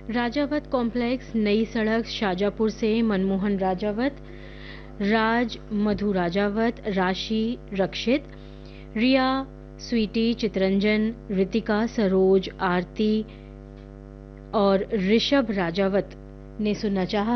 Rajawat complex, नई सड़क, शाजापुर से मनमोहन राजावत, राज मधु राजावत, राशि रक्षित, रिया, स्वीटी, चितरंजन, रितिका, सरोज, आरती और ऋषभ राजावत ने सुनना चाहा